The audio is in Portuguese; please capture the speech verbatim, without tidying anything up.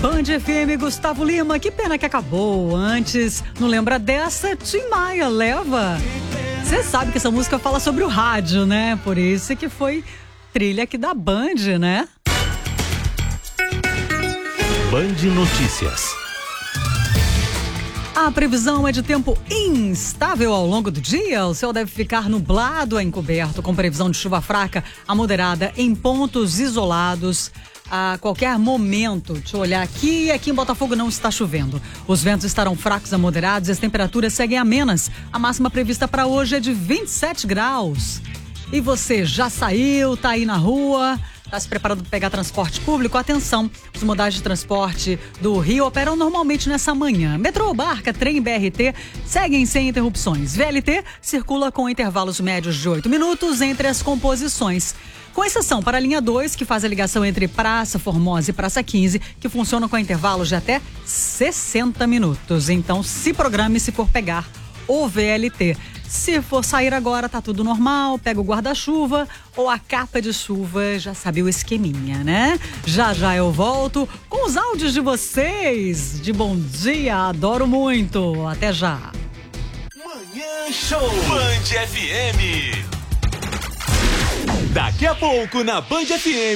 Band F M, Gustavo Lima, que pena que acabou. Antes, não lembra dessa? Tim Maia, Leva. Você sabe que essa música fala sobre o rádio, né? Por isso que foi trilha aqui da Band, né? Band Notícias. A previsão é de tempo instável ao longo do dia. O céu deve ficar nublado a encoberto, com previsão de chuva fraca a moderada em pontos isolados a qualquer momento. Deixa eu olhar aqui. Aqui em Botafogo não está chovendo. Os ventos estarão fracos a moderados e as temperaturas seguem amenas. A máxima prevista para hoje é de vinte e sete graus. E você já saiu, tá aí na rua? Está se preparando para pegar transporte público? Atenção, os modais de transporte do Rio operam normalmente nessa manhã. Metrô, barca, trem e B R T seguem sem interrupções. V L T circula com intervalos médios de oito minutos entre as composições. Com exceção para a linha dois, que faz a ligação entre Praça Formosa e Praça quinze, que funciona com intervalos de até sessenta minutos. Então, se programe se for pegar o V L T. Se for sair agora, tá tudo normal, pega o guarda-chuva ou a capa de chuva, já sabe o esqueminha, né? Já já eu volto com os áudios de vocês. De bom dia, adoro muito. Até já. Manhã Show Band F M. Daqui a pouco na Band F M.